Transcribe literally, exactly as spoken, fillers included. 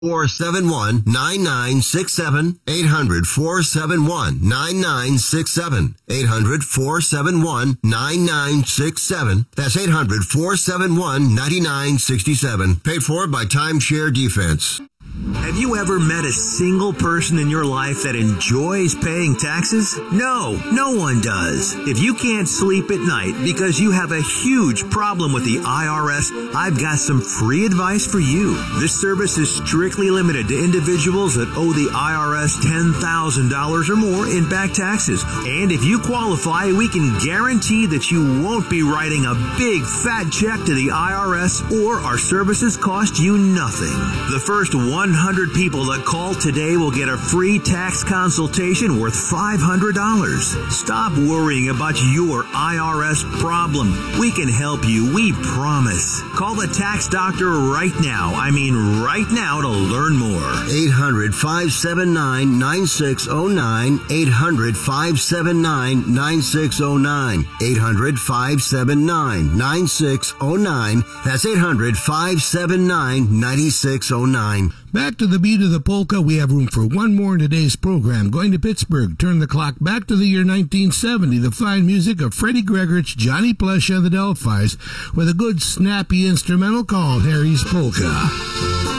four seven one, nine nine six seven. eight hundred, four seven one, nine nine six seven. eight hundred, four seven one, nine nine six seven. That's eight hundred, four seven one, nine nine six seven. Paid for by Timeshare Defense. Have you ever met a single person in your life that enjoys paying taxes? No, no one does. If you can't sleep at night because you have a huge problem with the I R S, I've got some free advice for you. This service is strictly limited to individuals that owe the I R S ten thousand dollars or more in back taxes. And if you qualify, we can guarantee that you won't be writing a big fat check to the I R S, or our services cost you nothing. The first one hundred people that call today will get a free tax consultation worth five hundred dollars. Stop worrying about your I R S problem. We can help you, we promise. Call the tax doctor right now. I mean right now to learn more. eight hundred, five seven nine, nine six zero nine. eight hundred, five seven nine, nine six zero nine. eight hundred, five seven nine, nine six zero nine. That's eight hundred, five seven nine, nine six zero nine. Back to the beat of the polka. We have room for one more in today's program. Going to Pittsburgh, turn the clock back to the year nineteen seventy. The fine music of Freddie Gregorich, Johnny Plesha, and the Delphis, with a good snappy instrumental called Harry's Polka.